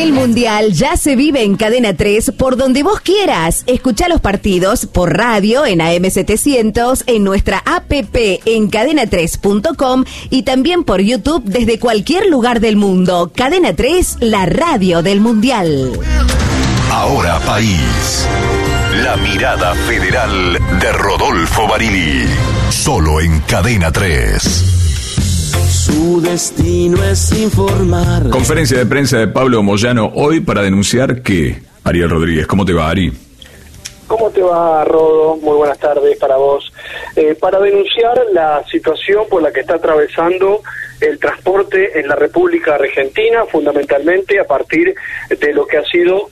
El Mundial ya se vive en Cadena 3 por donde vos quieras. Escuchá los partidos por radio en AM700, en nuestra app en cadena3.com y también por YouTube desde cualquier lugar del mundo. Cadena 3, la radio del Mundial. Ahora País. La mirada federal de Rodolfo Barili. Solo en Cadena 3. Su destino es informar. Conferencia de prensa de Pablo Moyano hoy para denunciar que... Ariel Rodríguez, ¿cómo te va, Ari? ¿Cómo te va, Rodo? Muy buenas tardes para vos. Para denunciar la situación por la que está atravesando el transporte en la República Argentina, fundamentalmente a partir de lo que ha sido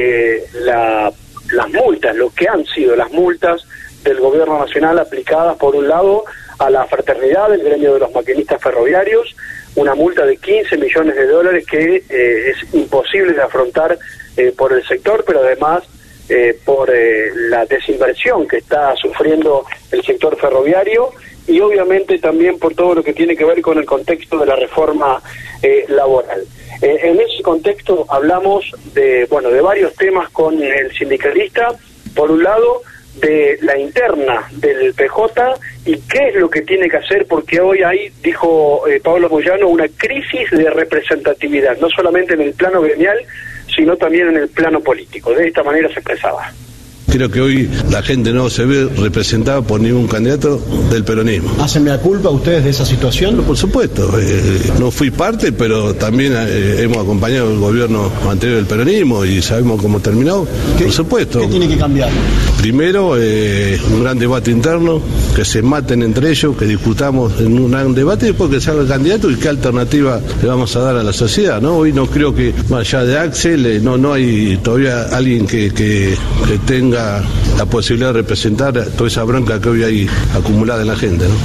las multas, lo que han sido las multas del Gobierno Nacional aplicadas, por un lado, a la fraternidad del gremio de los maquinistas ferroviarios, una multa de 15 millones de dólares que es imposible de afrontar por el sector, pero además por la desinversión que está sufriendo el sector ferroviario y obviamente también por todo lo que tiene que ver con el contexto de la reforma laboral. En ese contexto hablamos de varios temas con el sindicalista. Por un lado, de la interna del PJ y qué es lo que tiene que hacer, porque hoy hay, dijo Pablo Moyano, una crisis de representatividad, no solamente en el plano gremial, sino también en el plano político. De esta manera se expresaba. Creo que hoy la gente no se ve representada por ningún candidato del peronismo. ¿Hacen la culpa ustedes de esa situación? Por supuesto, no fui parte, pero también hemos acompañado el gobierno anterior del peronismo y sabemos cómo terminó. Por supuesto. ¿Qué tiene que cambiar? Primero, un gran debate interno, que se maten entre ellos, que discutamos en un gran debate y después que salga el candidato y qué alternativa le vamos a dar a la sociedad, ¿no? Hoy no creo que, más allá de Axel, no hay todavía alguien que tenga la posibilidad de representar toda esa bronca que hoy hay acumulada en la gente, ¿no?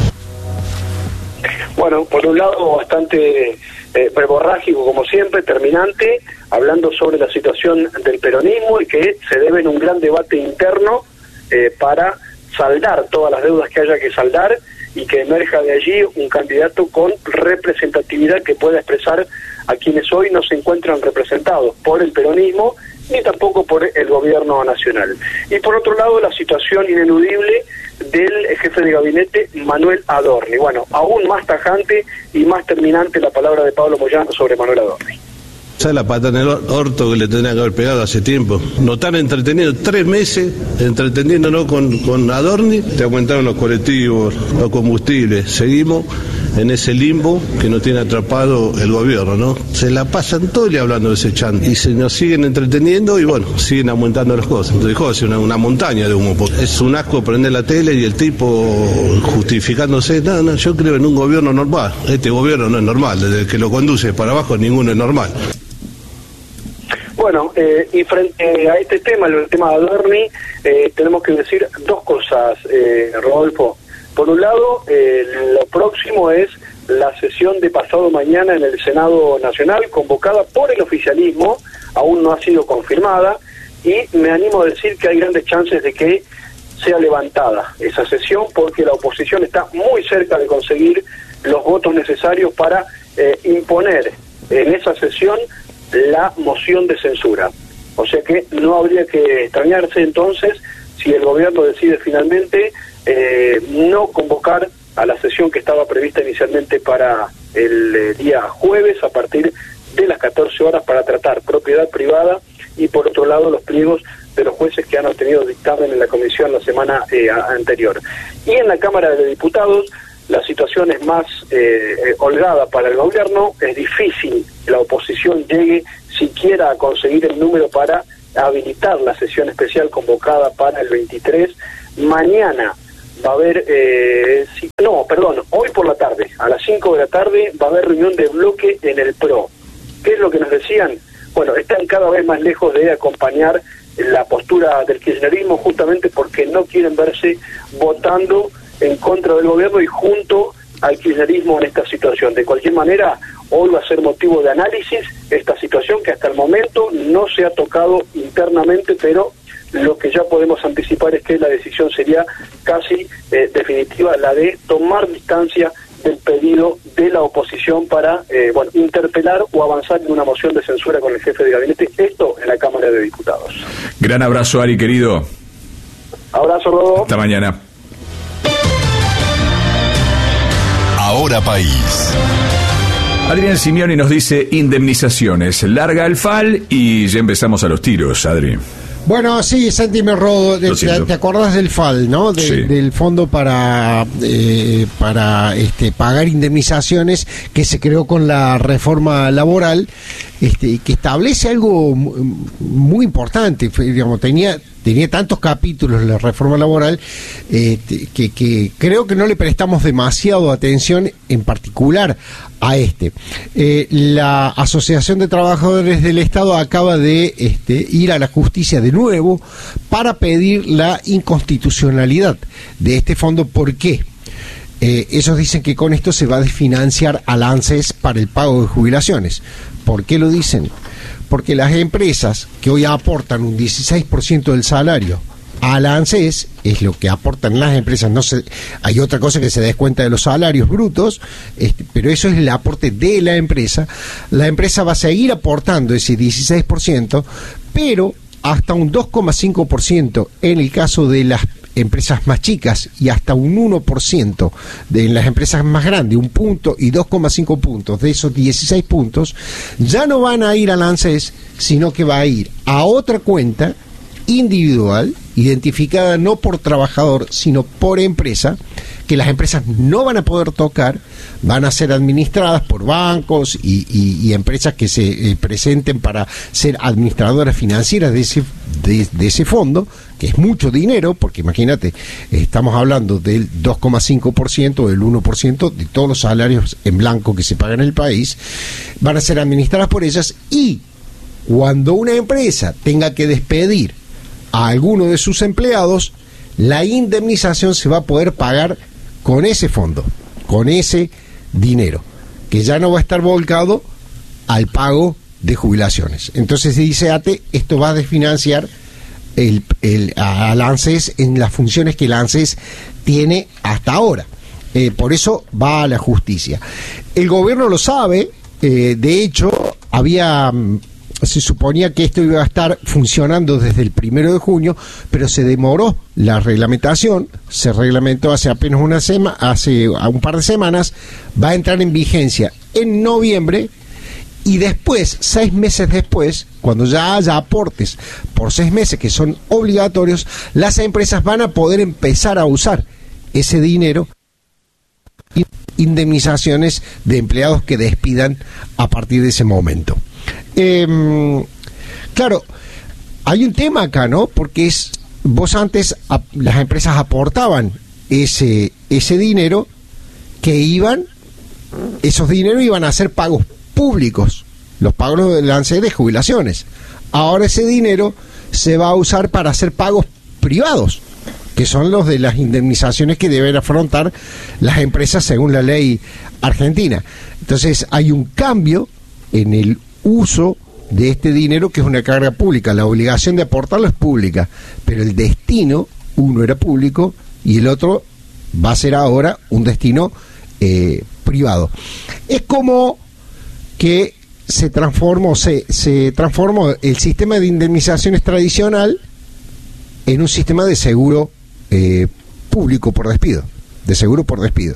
Bueno, por un lado bastante verborrágico como siempre, terminante, hablando sobre la situación del peronismo y que se debe en un gran debate interno para saldar todas las deudas que haya que saldar y que emerja de allí un candidato con representatividad que pueda expresar a quienes hoy no se encuentran representados por el peronismo ni tampoco por el gobierno nacional. Y por otro lado, la situación ineludible del jefe de gabinete, Manuel Adorni. Bueno, aún más tajante y más terminante la palabra de Pablo Moyano sobre Manuel Adorni. ¿Sabes la pata en el orto que le tendrían que haber pegado hace tiempo? Nos están entreteniendo 3 meses, entreteniéndonos con Adorni, te aumentaron los colectivos, los combustibles, seguimos en ese limbo que nos tiene atrapado el gobierno, ¿no? Se la pasan todo el día hablando de ese chante y se nos siguen entreteniendo y bueno, siguen aumentando las cosas. Entonces dejó de ser una montaña de humo. Es un asco prender la tele y el tipo justificándose. No, yo creo en un gobierno normal. Este gobierno no es normal, desde que lo conduce para abajo ninguno es normal. Bueno, y frente a este tema, el tema de Adorni, tenemos que decir dos cosas, Rodolfo. Por un lado, lo próximo es la sesión de pasado mañana en el Senado Nacional, convocada por el oficialismo, aún no ha sido confirmada, y me animo a decir que hay grandes chances de que sea levantada esa sesión, porque la oposición está muy cerca de conseguir los votos necesarios para imponer en esa sesión la moción de censura. O sea que no habría que extrañarse entonces si el gobierno decide finalmente no convocar a la sesión que estaba prevista inicialmente para el día jueves a partir de las 14 horas para tratar propiedad privada y por otro lado los pliegos de los jueces que han obtenido dictamen en la comisión la semana anterior. Y en la Cámara de Diputados la situación es más holgada para el gobierno, es difícil que la oposición llegue siquiera a conseguir el número para habilitar la sesión especial convocada para el 23. Mañana va a haber, hoy por la tarde, a las 5 de la tarde, va a haber reunión de bloque en el PRO. ¿Qué es lo que nos decían? Bueno, están cada vez más lejos de acompañar la postura del kirchnerismo justamente porque no quieren verse votando en contra del gobierno y junto al kirchnerismo en esta situación. De cualquier manera, hoy va a ser motivo de análisis esta situación que hasta el momento no se ha tocado internamente, pero lo que ya podemos anticipar es que la decisión sería casi definitiva, la de tomar distancia del pedido de la oposición para interpelar o avanzar en una moción de censura con el jefe de gabinete, esto en la Cámara de Diputados. Gran abrazo, Ari, querido. Abrazo, Rodolfo. Hasta mañana. Ahora País. Adrián Simeoni nos dice indemnizaciones. Larga el FAL y ya empezamos a los tiros, Adri. Bueno, sí, Santi, me rodo. ¿Te acordás del FAL, no? Sí. Del fondo para pagar indemnizaciones que se creó con la reforma laboral, que establece algo muy importante. Digamos, tenía tantos capítulos la reforma laboral que creo que no le prestamos demasiado atención, en particular a la Asociación de Trabajadores del Estado acaba de ir a la justicia de nuevo para pedir la inconstitucionalidad de este fondo. ¿Por qué? Ellos dicen que con esto se va a desfinanciar al ANSES para el pago de jubilaciones. ¿Por qué lo dicen? Porque las empresas que hoy aportan un 16% del salario al ANSES, es lo que aportan las empresas, hay otra cosa que se descuenta de los salarios brutos, pero eso es el aporte de la empresa va a seguir aportando ese 16%, pero hasta un 2,5% en el caso de las empresas más chicas y hasta un 1% de las empresas más grandes, 1 punto y 2,5 puntos de esos 16 puntos ya no van a ir al ANSES, sino que va a ir a otra cuenta individual, identificada no por trabajador, sino por empresa, que las empresas no van a poder tocar, van a ser administradas por bancos y empresas que se presenten para ser administradoras financieras de ese fondo, que es mucho dinero, porque imagínate, estamos hablando del 2,5% o del 1% de todos los salarios en blanco que se pagan en el país, van a ser administradas por ellas, y cuando una empresa tenga que despedir a alguno de sus empleados, la indemnización se va a poder pagar con ese fondo, con ese dinero, que ya no va a estar volcado al pago de jubilaciones. Entonces dice ATE, esto va a desfinanciar al ANSES en las funciones que el ANSES tiene hasta ahora. Por eso va a la justicia. El gobierno lo sabe, de hecho, se suponía que esto iba a estar funcionando desde el 1 de junio, pero se demoró la reglamentación, se reglamentó hace apenas hace un par de semanas, va a entrar en vigencia en noviembre, y después, 6 meses después, cuando ya haya aportes por 6 meses que son obligatorios, las empresas van a poder empezar a usar ese dinero, indemnizaciones de empleados que despidan a partir de ese momento. Claro, hay un tema acá, ¿no? Porque vos antes las empresas aportaban ese dinero esos dineros iban a ser pagos públicos, los pagos del ANSES de jubilaciones. Ahora ese dinero se va a usar para hacer pagos privados, que son los de las indemnizaciones que deben afrontar las empresas según la ley argentina. Entonces hay un cambio en el uso de este dinero, que es una carga pública. La obligación de aportarlo es pública, pero el destino, uno era público y el otro va a ser ahora un destino privado. Es como que se transformó el sistema de indemnizaciones tradicional en un sistema de seguro público por despido, de seguro por despido.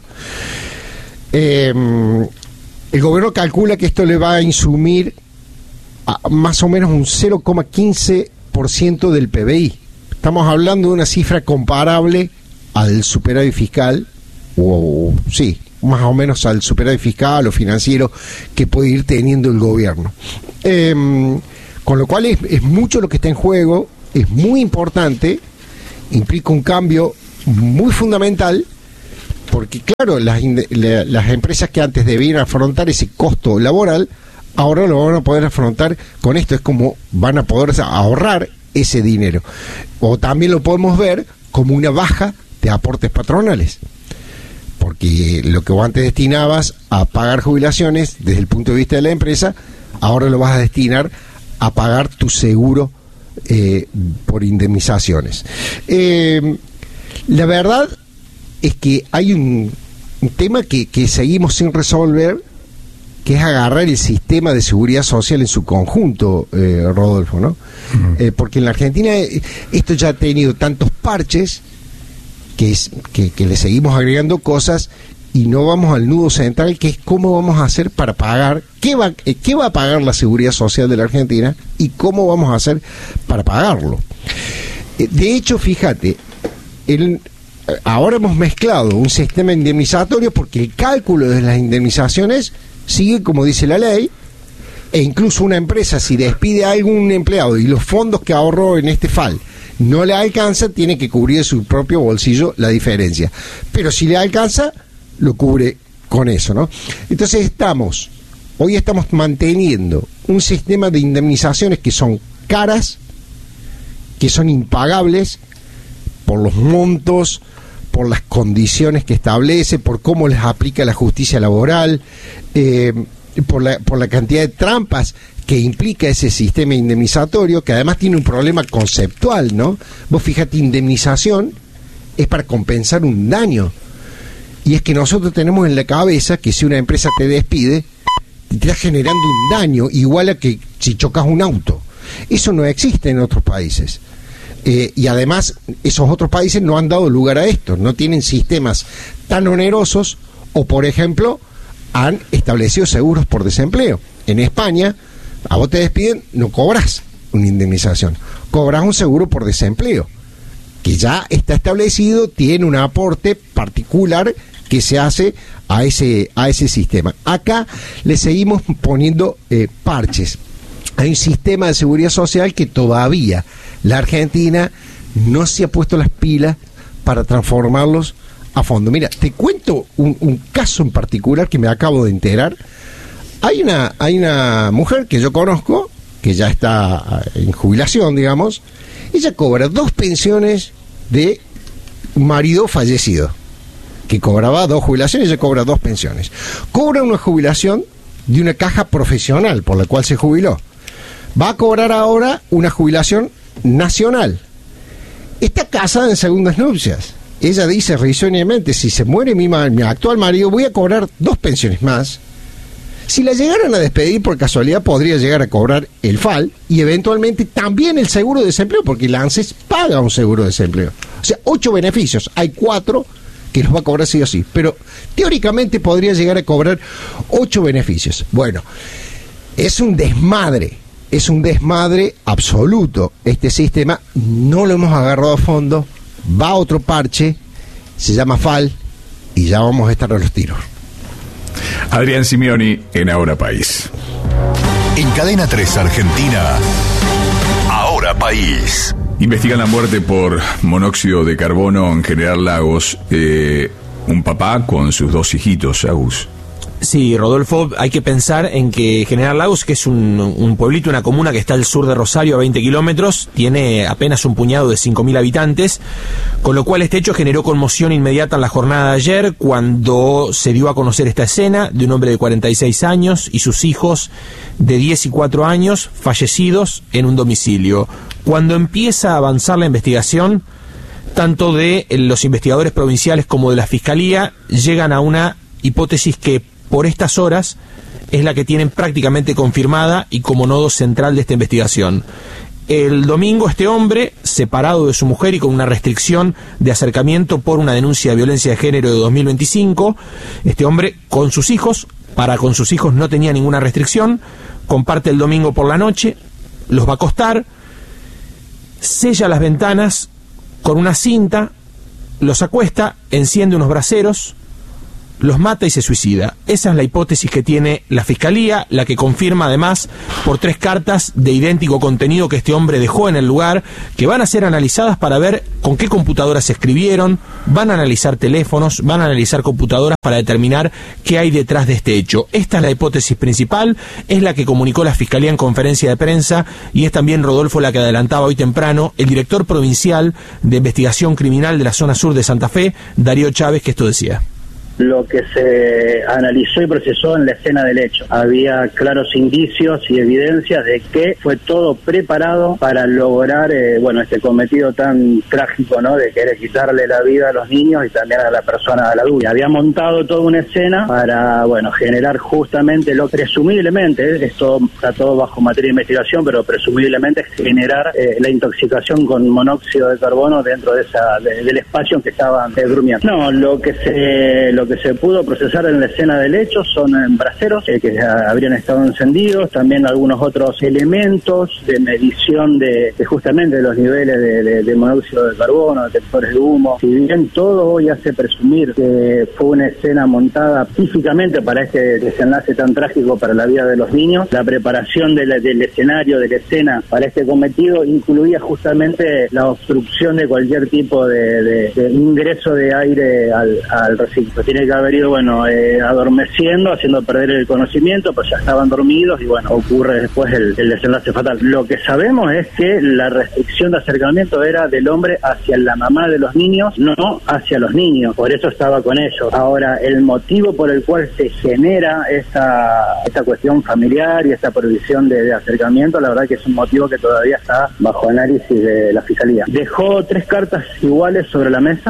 El gobierno calcula que esto le va a insumir a más o menos un 0,15% del PBI. Estamos hablando de una cifra comparable al superávit fiscal, sí, más o menos al superávit fiscal o financiero que puede ir teniendo el gobierno. Con lo cual es mucho lo que está en juego, es muy importante, implica un cambio muy fundamental, porque claro, las empresas que antes debían afrontar ese costo laboral, ahora lo van a poder afrontar con esto. Es como van a poder ahorrar ese dinero. O también lo podemos ver como una baja de aportes patronales, porque lo que vos antes destinabas a pagar jubilaciones desde el punto de vista de la empresa, ahora lo vas a destinar a pagar tu seguro por indemnizaciones. La verdad es que hay un tema que seguimos sin resolver, que es agarrar el sistema de seguridad social en su conjunto, Rodolfo, ¿no? Uh-huh. Porque en la Argentina esto ya ha tenido tantos parches que le seguimos agregando cosas y no vamos al nudo central, que es cómo vamos a hacer para pagar, qué va a pagar la seguridad social de la Argentina y cómo vamos a hacer para pagarlo. De hecho, fíjate, ahora hemos mezclado un sistema indemnizatorio porque el cálculo de las indemnizaciones sigue como dice la ley, e incluso una empresa, si despide a algún empleado y los fondos que ahorró en este FAL no le alcanza, tiene que cubrir de su propio bolsillo la diferencia. Pero si le alcanza, lo cubre con eso, ¿no? Entonces hoy estamos manteniendo un sistema de indemnizaciones que son caras, que son impagables por los montos, por las condiciones que establece, por cómo les aplica la justicia laboral, por la cantidad de trampas que implica ese sistema indemnizatorio, que además tiene un problema conceptual, ¿no? Vos fíjate, indemnización es para compensar un daño, y es que nosotros tenemos en la cabeza que si una empresa te despide, te está generando un daño igual a que si chocas un auto. Eso no existe en otros países. Y además esos otros países no han dado lugar a esto, no tienen sistemas tan onerosos, o por ejemplo han establecido seguros por desempleo. En España, a vos te despiden, no cobras una indemnización, cobras un seguro por desempleo, que ya está establecido, tiene un aporte particular que se hace a ese sistema. Acá le seguimos poniendo parches. Hay un sistema de seguridad social que todavía la Argentina no se ha puesto las pilas para transformarlos a fondo. Mira, te cuento un caso en particular que me acabo de enterar. Hay una mujer que yo conozco, que ya está en jubilación, digamos. Ella cobra 2 pensiones de un marido fallecido, que cobraba 2 jubilaciones, ella cobra 2 pensiones. Cobra una jubilación de una caja profesional por la cual se jubiló. Va a cobrar ahora una jubilación nacional. Está casada en segundas nupcias. Ella dice risueñamente, si se muere mi actual marido, voy a cobrar 2 pensiones más. Si la llegaran a despedir por casualidad, podría llegar a cobrar el FAL y eventualmente también el seguro de desempleo, porque el ANSES paga un seguro de desempleo. O sea, 8 beneficios. Hay 4 que los va a cobrar sí o sí, pero teóricamente podría llegar a cobrar 8 beneficios. Bueno, es un desmadre absoluto este sistema. No lo hemos agarrado a fondo. Va otro parche, se llama FAL, y ya vamos a estar a los tiros. Adrián Simioni en Ahora País. En Cadena 3 Argentina, Ahora País. Investigan la muerte por monóxido de carbono en General Lagos. Un papá con sus 2 hijitos, Agus. Sí, Rodolfo, hay que pensar en que General Lagos, que es un pueblito, una comuna que está al sur de Rosario a 20 kilómetros, tiene apenas un puñado de 5.000 habitantes, con lo cual este hecho generó conmoción inmediata en la jornada de ayer, cuando se dio a conocer esta escena de un hombre de 46 años y sus hijos de 10 y 4 años fallecidos en un domicilio. Cuando empieza a avanzar la investigación, tanto de los investigadores provinciales como de la Fiscalía llegan a una hipótesis que por estas horas es la que tienen prácticamente confirmada y como nodo central de esta investigación. El domingo este hombre, separado de su mujer y con una restricción de acercamiento por una denuncia de violencia de género de 2025, este hombre con sus hijos, con sus hijos no tenía ninguna restricción, comparte el domingo por la noche, los va a acostar, sella las ventanas con una cinta, los acuesta, enciende unos braseros, los mata y se suicida. Esa es la hipótesis que tiene la Fiscalía, la que confirma además por 3 cartas de idéntico contenido que este hombre dejó en el lugar, que van a ser analizadas para ver con qué computadoras se escribieron, van a analizar teléfonos, van a analizar computadoras para determinar qué hay detrás de este hecho. Esta es la hipótesis principal, es la que comunicó la Fiscalía en conferencia de prensa y es también, Rodolfo, la que adelantaba hoy temprano el director provincial de investigación criminal de la zona sur de Santa Fe, Darío Chávez, que esto decía. lo que se analizó y procesó en la escena del hecho. Había claros indicios y evidencias de que fue todo preparado para lograr este cometido tan trágico, ¿no?, de querer quitarle la vida a los niños y también a la persona, a la adulta. Había montado toda una escena para generar justamente lo presumiblemente, esto está todo bajo materia de investigación, pero presumiblemente generar la intoxicación con monóxido de carbono dentro de del espacio en que estaban durmiendo. No, lo que se pudo procesar en la escena del hecho son braseros que habrían estado encendidos, también algunos otros elementos de medición de justamente los niveles de monóxido de carbono, detectores de humo. Si bien todo hoy hace presumir que fue una escena montada físicamente para este desenlace tan trágico para la vida de los niños, la preparación del escenario, de la escena para este cometido incluía justamente la obstrucción de cualquier tipo de ingreso de aire al recinto. Tiene que haber ido adormeciendo, haciendo perder el conocimiento, pues ya estaban dormidos y ocurre después el desenlace fatal. Lo que sabemos es que la restricción de acercamiento era del hombre hacia la mamá de los niños, no hacia los niños, por eso estaba con ellos. Ahora, el motivo por el cual se genera esta cuestión familiar y esta prohibición de acercamiento, la verdad que es un motivo que todavía está bajo análisis de la Fiscalía. Dejó 3 cartas iguales sobre la mesa.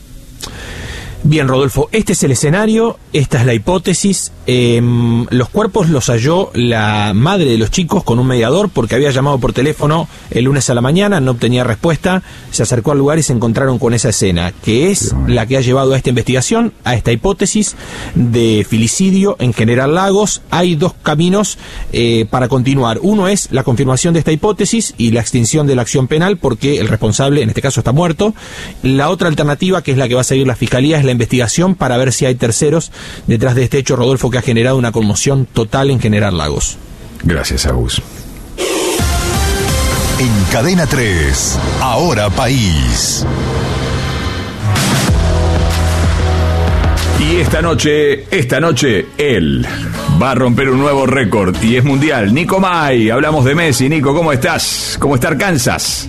Bien, Rodolfo, este es el escenario, esta es la hipótesis. Los cuerpos los halló la madre de los chicos con un mediador porque había llamado por teléfono el lunes a la mañana, no obtenía respuesta, se acercó al lugar y se encontraron con esa escena, que es la que ha llevado a esta investigación, a esta hipótesis de filicidio en General Lagos. Hay 2 caminos para continuar. Uno es la confirmación de esta hipótesis y la extinción de la acción penal porque el responsable, en este caso, está muerto. La otra alternativa, que es la que va a seguir la Fiscalía, es la investigación para ver si hay terceros detrás de este hecho, Rodolfo, que ha generado una conmoción total en General Lagos. Gracias, Agus. En Cadena 3, Ahora País. Y esta noche, él va a romper un nuevo récord y es mundial. Nico May, hablamos de Messi. Nico, ¿cómo estás? ¿Cómo está Arkansas?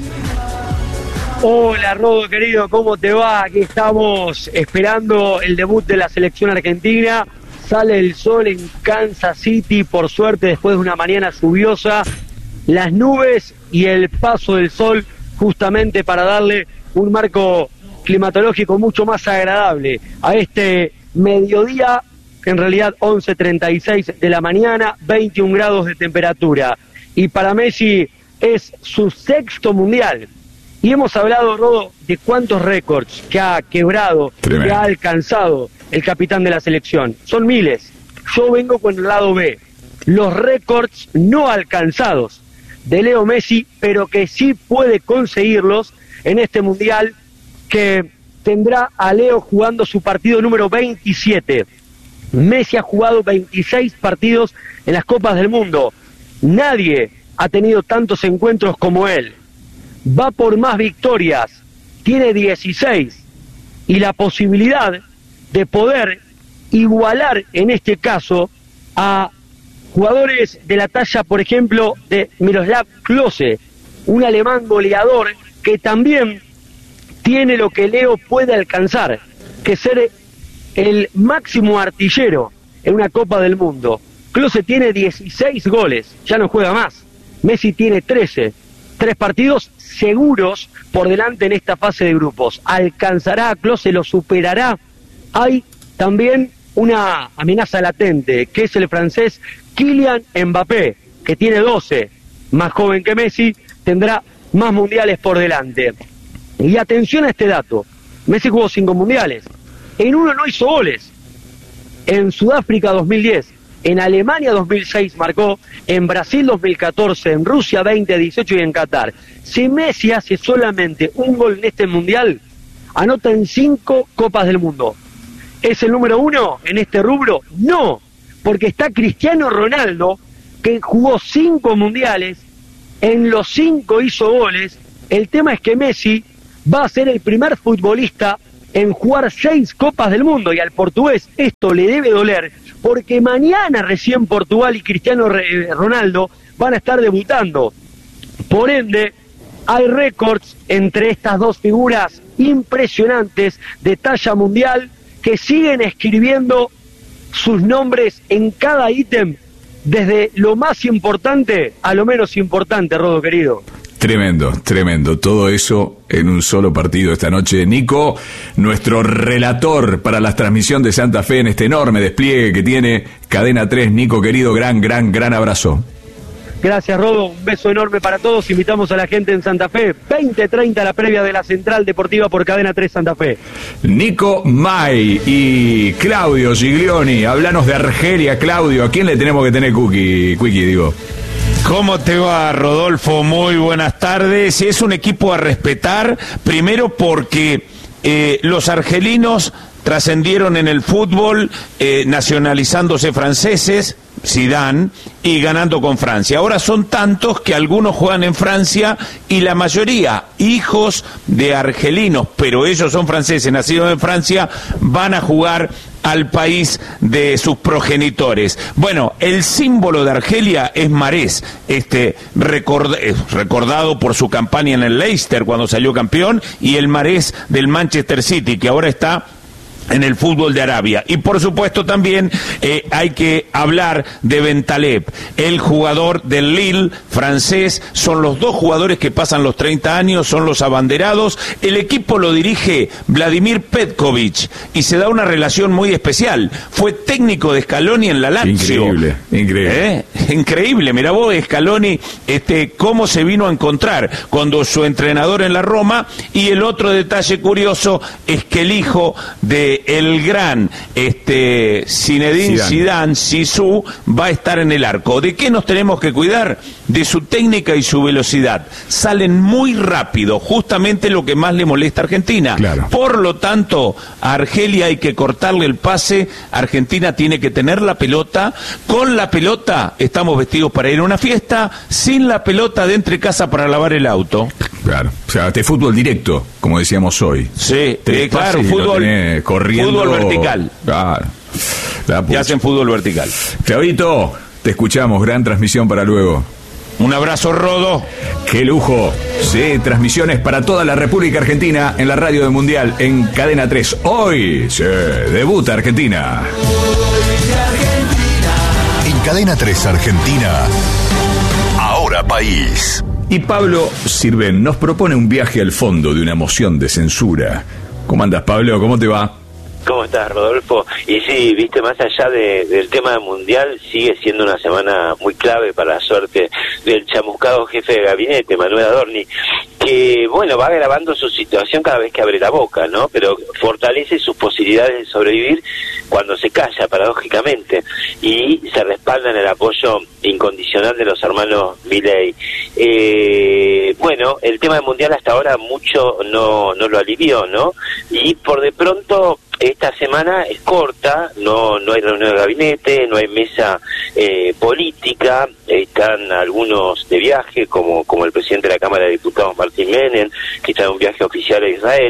Hola, Rodo, querido, ¿cómo te va? Aquí estamos esperando el debut de la selección argentina. Sale el sol en Kansas City, por suerte, después de una mañana lluviosa. Las nubes y el paso del sol justamente para darle un marco climatológico mucho más agradable a este mediodía, en realidad 11:36 de la mañana, 21 grados de temperatura. Y para Messi es su 6º mundial. Y hemos hablado, Rodo, de cuántos récords que ha quebrado, que ha alcanzado el capitán de la selección. Son miles. Yo vengo con el lado B. Los récords no alcanzados de Leo Messi, pero que sí puede conseguirlos en este mundial que tendrá a Leo jugando su partido número 27. Messi ha jugado 26 partidos en las Copas del Mundo. Nadie ha tenido tantos encuentros como él. Va por más victorias, tiene 16, y la posibilidad de poder igualar en este caso a jugadores de la talla, por ejemplo, de Miroslav Klose, un alemán goleador que también tiene lo que Leo puede alcanzar, que ser el máximo artillero en una Copa del Mundo. Klose tiene 16 goles, ya no juega más. Messi tiene 13. 3 partidos seguros por delante en esta fase de grupos. ¿Alcanzará a Klose? ¿Lo superará? Hay también una amenaza latente, que es el francés Kylian Mbappé, que tiene 12, más joven que Messi, tendrá más mundiales por delante. Y atención a este dato, Messi jugó 5 mundiales, en uno no hizo goles, en Sudáfrica 2010, en Alemania 2006 marcó, en Brasil 2014, en Rusia 2018 y en Qatar. Si Messi hace solamente un gol en este mundial, anota en 5 Copas del Mundo. ¿Es el número 1 en este rubro? No, porque está Cristiano Ronaldo, que jugó 5 mundiales, en los 5 hizo goles. El tema es que Messi va a ser el primer futbolista en jugar 6 Copas del Mundo, y al portugués esto le debe doler, porque mañana recién Portugal y Cristiano Ronaldo van a estar debutando. Por ende, hay récords entre estas dos figuras impresionantes de talla mundial que siguen escribiendo sus nombres en cada ítem, desde lo más importante a lo menos importante, Rodo querido. Tremendo, tremendo. Todo eso en un solo partido esta noche. Nico, nuestro relator para la transmisión de Santa Fe en este enorme despliegue que tiene Cadena 3. Nico, querido, gran abrazo. Gracias, Rodo. Un beso enorme para todos. Invitamos a la gente en Santa Fe. 20:30 la previa de la Central Deportiva por Cadena 3 Santa Fe. Nico May y Claudio Giglioni. Háblanos de Argelia, Claudio. ¿A quién le tenemos que tener Quickie, digo? ¿Cómo te va, Rodolfo? Muy buenas tardes. Es un equipo a respetar, primero porque los argelinos trascendieron en el fútbol nacionalizándose franceses, Zidane, y ganando con Francia. Ahora son tantos que algunos juegan en Francia y la mayoría, hijos de argelinos, pero ellos son franceses, nacidos en Francia, van a jugar al país de sus progenitores. Bueno, el símbolo de Argelia es Mahrez, recordado por su campaña en el Leicester cuando salió campeón, y el Mahrez del Manchester City, que ahora está en el fútbol de Arabia. Y por supuesto también hay que hablar de Bentaleb, el jugador del Lille francés. Son los dos jugadores que pasan los 30 años, son los abanderados. El equipo lo dirige Vladimir Petkovic y se da una relación muy especial. Fue técnico de Scaloni en la Lazio. Increíble. Mirá vos, Scaloni, cómo se vino a encontrar cuando su entrenador en la Roma. Y el otro detalle curioso es que el hijo de el gran Zinedine Zidane, Zizou, va a estar en el arco. ¿De qué nos tenemos que cuidar? De su técnica y su velocidad. Salen muy rápido, justamente lo que más le molesta a Argentina. Claro. Por lo tanto, a Argelia hay que cortarle el pase. Argentina tiene que tener la pelota. Con la pelota estamos vestidos para ir a una fiesta. Sin la pelota, de entre casa para lavar el auto. Claro, o sea, fútbol directo, como decíamos hoy. Sí, claro, fútbol vertical. Claro. Y hacen fútbol vertical. Clavito, te escuchamos, gran transmisión para luego. Un abrazo, Rodo. ¡Qué lujo! Sí, transmisiones para toda la República Argentina en la radio del Mundial en Cadena 3. Hoy se debuta Argentina. En Cadena 3 Argentina, Ahora País. Y Pablo Sirven nos propone un viaje al fondo de una moción de censura. ¿Cómo andas, Pablo? ¿Cómo te va? ¿Cómo estás, Rodolfo? Y sí, viste, más allá del tema mundial, sigue siendo una semana muy clave para la suerte del chamuscado jefe de gabinete, Manuel Adorni, que, bueno, va agravando su situación cada vez que abre la boca, ¿no? Pero fortalece sus posibilidades de sobrevivir cuando se calla, paradójicamente, y se respalda en el apoyo incondicional de los hermanos Milei. Bueno, el tema del mundial hasta ahora mucho no lo alivió, ¿no? Y por de pronto esta semana es corta, no hay reunión de gabinete, no hay mesa política, están algunos de viaje, como el presidente de la Cámara de Diputados, Martín Menem, que está en un viaje oficial a Israel,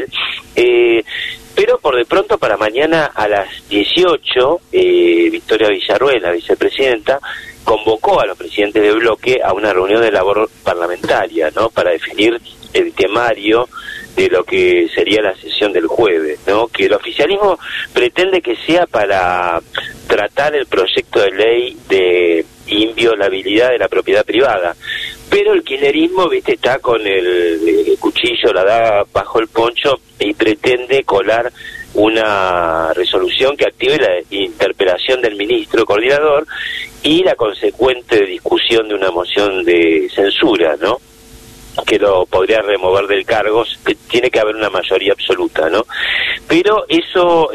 pero por de pronto para mañana a las 18, Victoria Villarruel, la vicepresidenta, convocó a los presidentes de bloque a una reunión de labor parlamentaria, ¿no? Para definir el temario de lo que sería la sesión del jueves, ¿no? Que el oficialismo pretende que sea para tratar el proyecto de ley de inviolabilidad de la propiedad privada, pero el kirchnerismo, viste, está con el cuchillo, la daga bajo el poncho y pretende colar una resolución que active la interpelación del ministro coordinador y la consecuente discusión de una moción de censura, ¿no? Que lo podría remover del cargo. Tiene que haber una mayoría absoluta, ¿no? Pero eso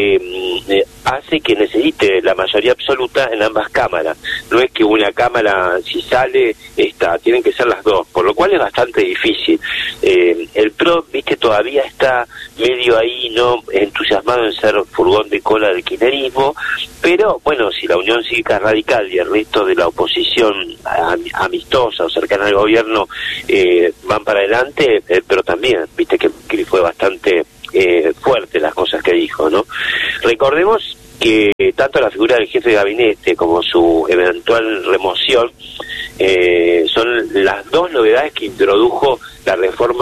hace que necesite la mayoría absoluta en ambas cámaras. No es que una cámara, si sale, tienen que ser las dos, por lo cual es bastante difícil. El PRO, viste, todavía está medio ahí, no entusiasmado en ser furgón de cola del kirchnerismo, pero bueno, si la Unión Cívica Radical y el resto de la oposición amistosa o cercana al gobierno van para adelante, pero también, viste que fue bastante fuerte las cosas que dijo, ¿no? Recordemos que tanto la figura del jefe de gabinete como su eventual remoción son las dos novedades que introdujo la reforma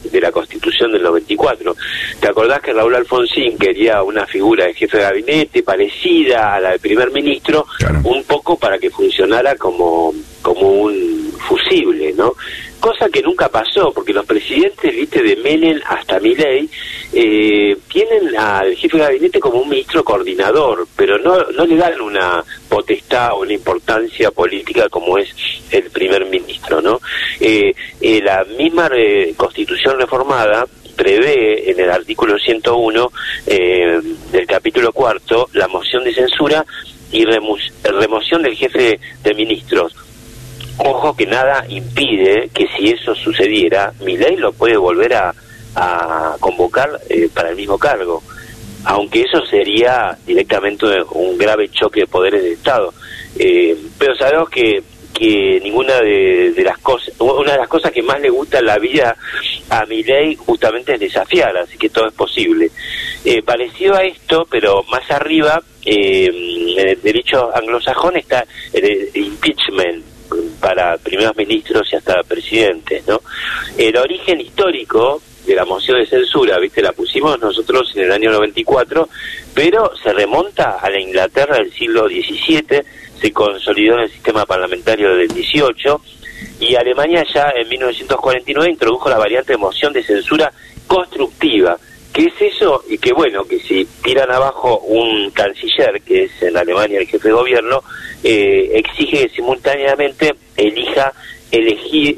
de la Constitución del 94. ¿Te acordás que Raúl Alfonsín quería una figura de jefe de gabinete parecida a la del primer ministro, claro, un poco para que funcionara como un fusible, ¿no? Cosa que nunca pasó, porque los presidentes, viste, de Menem hasta Milei, tienen al jefe de gabinete como un ministro coordinador, pero no le dan una potestad o una importancia política como es el primer ministro, ¿no? La misma Constitución reformada prevé en el artículo 101 del capítulo 4 la moción de censura y remoción del jefe de ministros. Ojo que nada impide que si eso sucediera, Milei lo puede volver a convocar para el mismo cargo, aunque eso sería directamente un grave choque de poderes de Estado. Pero sabemos que ninguna de las cosas, una de las cosas que más le gusta en la vida a Milei justamente es desafiar, así que todo es posible. Parecido a esto, pero más arriba, en el derecho anglosajón está el impeachment para primeros ministros y hasta presidentes, ¿no? El origen histórico de la moción de censura, viste, la pusimos nosotros en el año 94, pero se remonta a la Inglaterra del siglo XVII, se consolidó en el sistema parlamentario del XVIII, y Alemania ya en 1949 introdujo la variante de moción de censura constructiva. ¿Qué es eso? Y que bueno, que si tiran abajo un canciller, que es en Alemania el jefe de gobierno, exige que simultáneamente le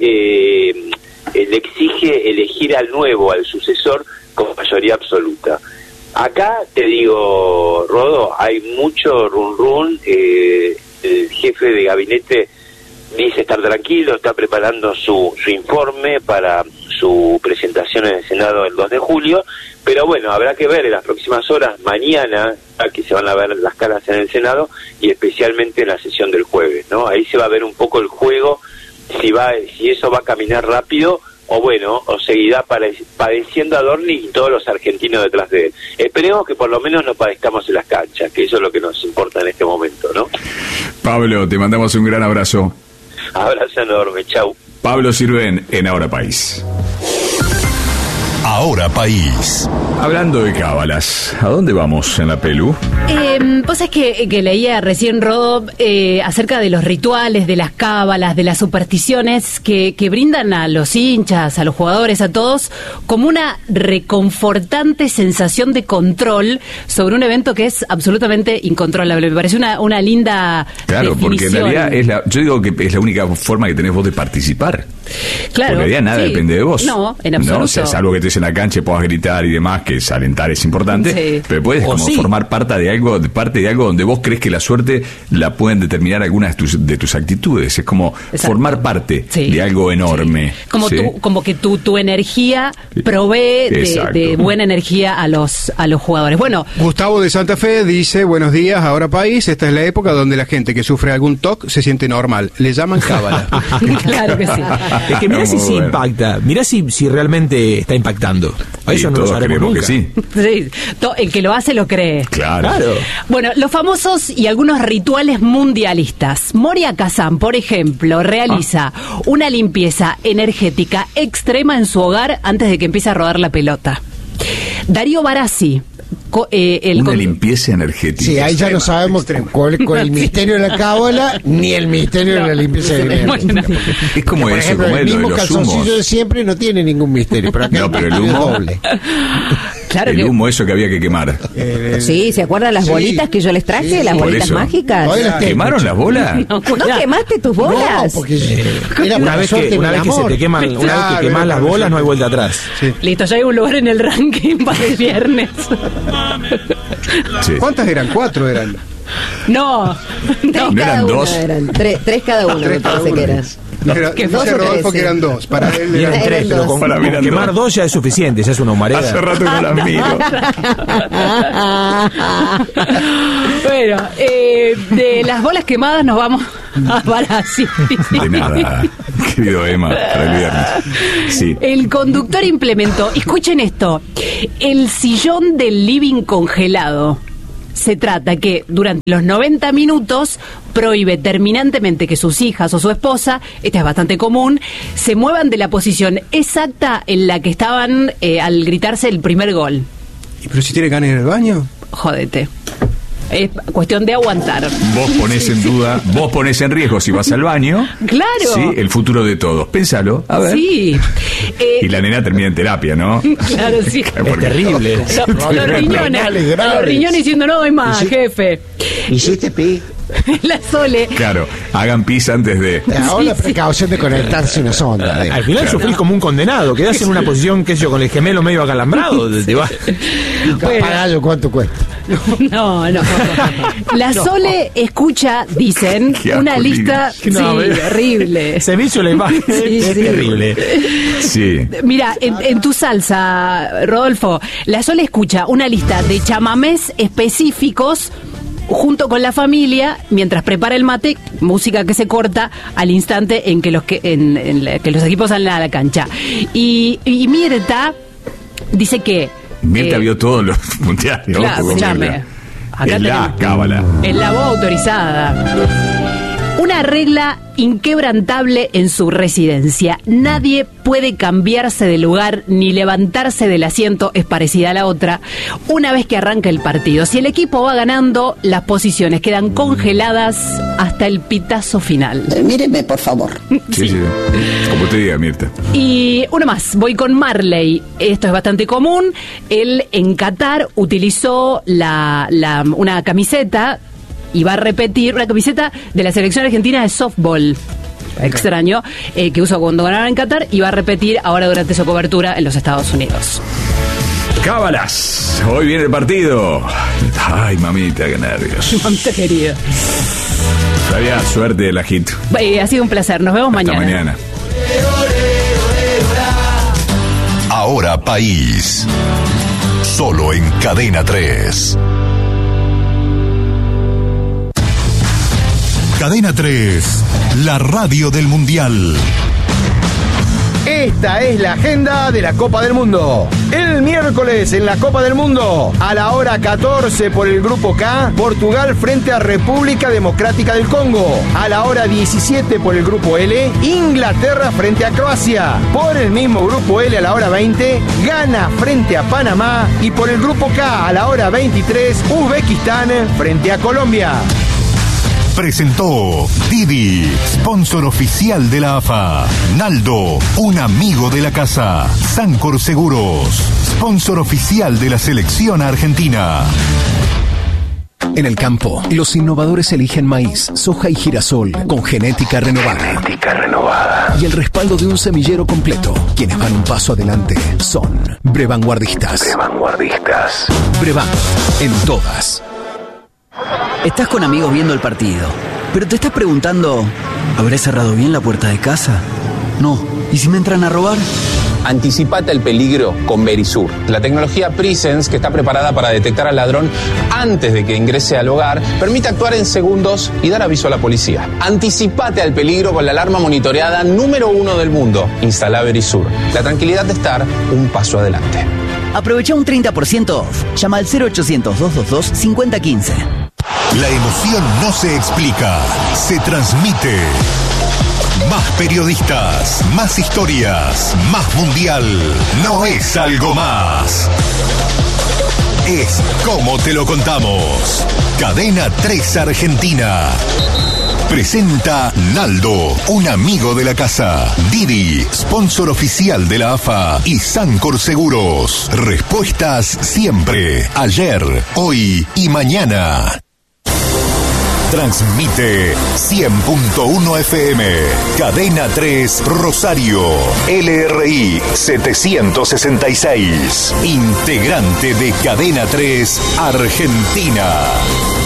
exige elegir al nuevo, al sucesor, con mayoría absoluta. Acá, te digo, Rodo, hay mucho run. El jefe de gabinete dice estar tranquilo, está preparando su informe para su presentación en el Senado el 2 de julio, pero bueno, habrá que ver en las próximas horas, mañana, que se van a ver las caras en el Senado, y especialmente en la sesión del jueves, ¿no? Ahí se va a ver un poco el juego, si eso va a caminar rápido, o bueno, o seguirá padeciendo a Dorni y todos los argentinos detrás de él. Esperemos que por lo menos no padezcamos en las canchas, que eso es lo que nos importa en este momento, ¿no? Pablo, te mandamos un gran abrazo. Abrazo enorme, chau. Pablo Sirven en Ahora País. Ahora País. Hablando de cábalas, ¿a dónde vamos en la Pelu? Vos es que leía recién, Rodo, acerca de los rituales, de las cábalas, de las supersticiones que brindan a los hinchas, a los jugadores, a todos, como una reconfortante sensación de control sobre un evento que es absolutamente incontrolable. Me parece una linda Claro, definición. porque en realidad yo digo que es la única forma que tenés vos de participar. Claro. Porque en realidad nada depende de vos. No, en absoluto. No, o sea, salvo que estés en la cancha y puedas gritar y demás, que alentar es importante, Sí. pero puedes como formar parte de algo donde vos crees que la suerte la pueden determinar algunas de tus actitudes. Es como formar parte de algo enorme. Como, ¿sí? como que tu energía provee de buena energía a los jugadores. Bueno, Gustavo de Santa Fe dice: buenos días, Ahora País. Esta es la época donde la gente que sufre algún TOC se siente normal. Le llaman cábala. Claro que sí. Es que mirá si impacta, mirá si realmente está impactando. A eso no lo sabremos nunca. Que sí. Sí, el que lo hace lo cree. Claro. Bueno, los famosos y algunos rituales mundialistas. Moria Kazan, por ejemplo, realiza una limpieza energética extrema en su hogar antes de que empiece a rodar la pelota. Darío Barassi, una limpieza energética. Sí, ahí ya no sabemos con el misterio de la cábala ni el misterio de la limpieza energética. Es como por eso, ejemplo, como el mismo los calzoncillo humos. de siempre no tiene ningún misterio, pero acá No, pero el humo, doble. Claro el humo, eso que había que quemar. Sí, ¿se acuerdan las bolitas que yo les traje? Las por bolitas eso. mágicas. ¿Quemaron las bolas? ¿No quemaste tus bolas? No, porque era Una vez que se te queman, una vez que quemas las bolas, no hay vuelta atrás. Listo, ya hay un lugar en el ranking para el viernes. Sí. ¿Cuántas eran? 4 eran. No, ¿No eran dos? Tres cada uno, me parece que eran. Dice Rodolfo que eran 2. Para él Eran 3, pero con quemar 2 ya es suficiente, ya es una humareda. Hace rato no las miro. Bueno, de las bolas quemadas nos vamos a Barassi. De nada, querido Emma, para el viernes. Sí. El conductor implementó, escuchen esto, el sillón del living congelado. Se trata que durante los 90 minutos prohíbe terminantemente que sus hijas o su esposa, esta es bastante común, se muevan de la posición exacta en la que estaban al gritarse el primer gol. ¿Y pero si tiene ganas en el baño? Jódete. Es cuestión de aguantar. Vos ponés en duda, vos ponés en riesgo si vas al baño. Claro. Sí, el futuro de todos. Pénsalo, a ver. Sí. Y la nena termina en terapia, ¿no? Claro, sí. Es terrible. Los riñones diciendo, no doy más, jefe. ¿Hiciste pi? La Sole. Claro, hagan pis antes de... Ahora la precaución de conectarse una sonda. Al final sufrís como un condenado, quedás en una posición, qué sé yo, con el gemelo medio acalambrado. Te va. Pagalo, ¿cuánto cuesta? No. La Sole escucha, dicen, una lista... Sí, horrible. Se me hizo la imagen. Es terrible. Sí. Mira, en tu salsa, Rodolfo, la Sole escucha una lista de chamamés específicos junto con la familia, mientras prepara el mate, música que se corta al instante en que los equipos salen a la cancha. Y Mirta dice que... Mirta vio todos los mundiales. Claro, escuchame. Acá en la cábala. En la voz autorizada. Una regla inquebrantable en su residencia. Nadie puede cambiarse de lugar ni levantarse del asiento, es parecida a la otra, una vez que arranca el partido. Si el equipo va ganando, las posiciones quedan congeladas hasta el pitazo final. Míreme, por favor. Sí. Como te diga, Mirta. Y uno más, voy con Marley. Esto es bastante común. Él en Qatar utilizó una camiseta y va a repetir una camiseta de la selección argentina de softball. Extraño, que usó cuando ganaron en Qatar y va a repetir ahora durante su cobertura en los Estados Unidos. Cábalas, hoy viene el partido. Ay, mamita, qué nervios. Mamita querida. Flavia, suerte del agito. Ha sido un placer, nos vemos mañana. Hasta mañana. Ahora País. Solo en Cadena 3. Cadena 3, la radio del Mundial. Esta es la agenda de la Copa del Mundo. El miércoles en la Copa del Mundo, a la hora 14 por el Grupo K, Portugal frente a República Democrática del Congo. A la hora 17 por el Grupo L, Inglaterra frente a Croacia. Por el mismo Grupo L a la hora 20, Ghana frente a Panamá. Y por el Grupo K a la hora 23, Uzbekistán frente a Colombia. Presentó Didi, sponsor oficial de la AFA. Naldo, un amigo de la casa. Sancor Seguros, sponsor oficial de la selección argentina. En el campo, los innovadores eligen maíz, soja y girasol con genética renovada. Y el respaldo de un semillero completo. Quienes van un paso adelante son Brevanguardistas. Brevan, en todas. Estás con amigos viendo el partido, pero te estás preguntando, ¿habré cerrado bien la puerta de casa? No. ¿Y si me entran a robar? Anticipate al peligro con Verisur, la tecnología Presence que está preparada para detectar al ladrón antes de que ingrese al hogar, permite actuar en segundos y dar aviso a la policía. Anticipate al peligro con la alarma monitoreada número 1 del mundo. Instala Verisur, la tranquilidad de estar un paso adelante. Aprovecha un 30% off. Llama al 0800-222-5015. La emoción no se explica, se transmite. Más periodistas, más historias, más mundial. No es algo más. Es como te lo contamos. Cadena 3 Argentina. Presenta Naldo, un amigo de la casa. Didi, sponsor oficial de la AFA. Y Sancor Seguros. Respuestas siempre. Ayer, hoy y mañana. Transmite 100.1 FM, Cadena 3 Rosario, LRI 766, integrante de Cadena 3 Argentina.